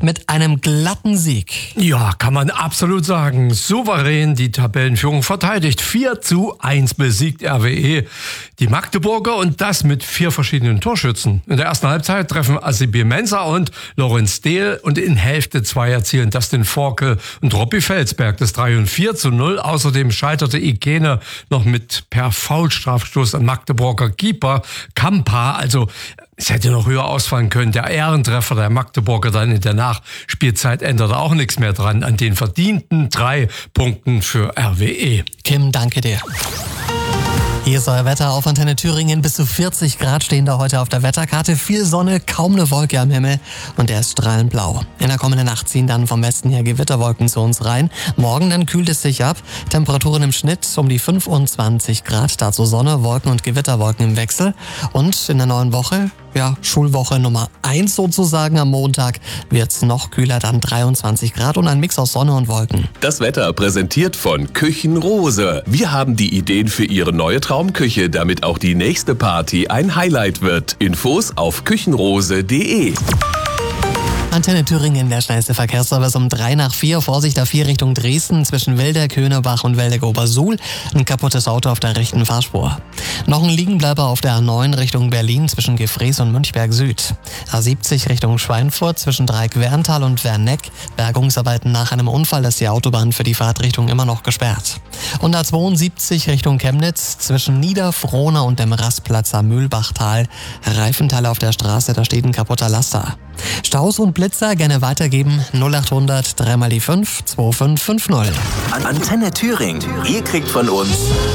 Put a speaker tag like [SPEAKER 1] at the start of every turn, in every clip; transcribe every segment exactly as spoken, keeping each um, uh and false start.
[SPEAKER 1] mit einem glatten Sieg.
[SPEAKER 2] Ja, kann man absolut sagen. Souverän die Tabellenführung verteidigt. vier zu eins besiegt R W E die Magdeburger und das mit vier verschiedenen Torschützen. In der ersten Halbzeit treffen Asimir Mensah und Lorenz Dehl und in Hälfte zwei erzielen Dustin Forkel und Robby Felsberg das drei und vier zu null. Außerdem scheiterte Ikene noch mit per Foulstrafstoß an Magdeburger Keeper Kampa. Also es hätte noch höher ausfallen können. Der Ehrentreffer der Magdeburger dann in der Nachspielzeit änderte auch nichts mehr dran an den verdienten drei Punkten für R W E.
[SPEAKER 1] Kim, danke dir. Hier ist euer Wetter auf Antenne Thüringen. Bis zu vierzig Grad stehen da heute auf der Wetterkarte. Viel Sonne, kaum eine Wolke am Himmel und der ist strahlend blau. In der kommenden Nacht ziehen dann vom Westen her Gewitterwolken zu uns rein. Morgen dann kühlt es sich ab. Temperaturen im Schnitt um die fünfundzwanzig Grad. Dazu Sonne, Wolken und Gewitterwolken im Wechsel. Und in der neuen Woche, ja, Schulwoche Nummer eins sozusagen am Montag, wird's noch kühler, dann dreiundzwanzig Grad und ein Mix aus Sonne und Wolken.
[SPEAKER 3] Das Wetter präsentiert von Küchenrose. Wir haben die Ideen für Ihre neue Traumküche, damit auch die nächste Party ein Highlight wird. Infos auf küchenrose punkt de.
[SPEAKER 1] Antenne Thüringen, der schnellste Verkehrsservice um drei nach vier. Vorsicht A vier Richtung Dresden zwischen Wildeck, Köhnerbach und Wildeck-Obersuhl. Ein kaputtes Auto auf der rechten Fahrspur. Noch ein Liegenbleiber auf der A neun Richtung Berlin zwischen Gefrees und Münchberg Süd. A siebzig Richtung Schweinfurt zwischen Dreieck-Werntal und Werneck. Bergungsarbeiten nach einem Unfall ist die Autobahn für die Fahrtrichtung immer noch gesperrt. Und A zweiundsiebzig Richtung Chemnitz zwischen Niederfrohna und dem Rastplatz am Mühlbachtal. Reifenteile auf der Straße, da steht ein kaputter Laster. Staus und Blitzer gerne weitergeben. null acht hundert drei mal die fünf zwei fünf fünf null.
[SPEAKER 3] Antenne Thüringen. Ihr kriegt von uns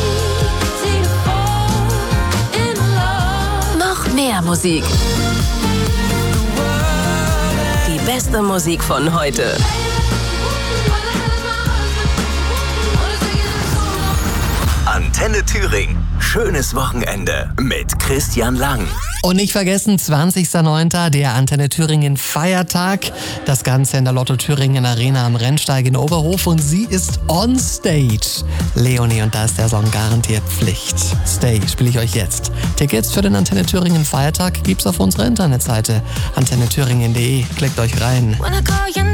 [SPEAKER 4] noch mehr Musik. Die beste Musik von heute.
[SPEAKER 3] Antenne Thüringen. Schönes Wochenende mit Christian Lang.
[SPEAKER 1] Und nicht vergessen, zwanzigster neunter der Antenne Thüringen Feiertag. Das Ganze in der Lotto Thüringen Arena am Rennsteig in Oberhof und sie ist on stage. Leonie, und da ist der Song garantiert Pflicht. Stay spiele ich euch jetzt. Tickets für den Antenne Thüringen Feiertag gibt's auf unserer Internetseite antenne thüringen punkt de. Klickt euch rein.